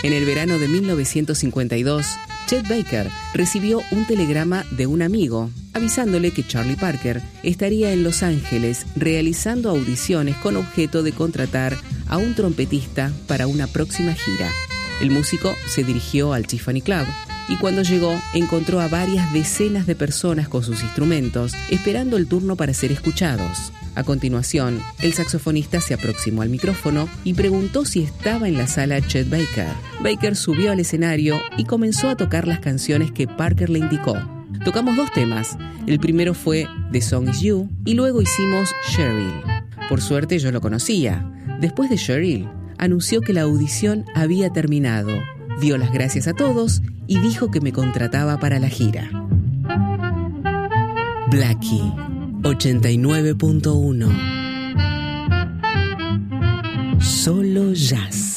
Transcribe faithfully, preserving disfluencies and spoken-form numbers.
En el verano de mil novecientos cincuenta y dos, Chet Baker recibió un telegrama de un amigo avisándole que Charlie Parker estaría en Los Ángeles realizando audiciones con objeto de contratar a un trompetista para una próxima gira. El músico se dirigió al Tiffany Club y cuando llegó encontró a varias decenas de personas con sus instrumentos esperando el turno para ser escuchados. A continuación, el saxofonista se aproximó al micrófono y preguntó si estaba en la sala Chet Baker. Baker subió al escenario y comenzó a tocar las canciones que Parker le indicó. Tocamos dos temas. El primero fue The Song Is You y luego hicimos Cheryl. Por suerte yo lo conocía. Después de Cheryl, anunció que la audición había terminado, dio las gracias a todos y dijo que me contrataba para la gira. Blackie ochenta y nueve punto uno. Solo jazz.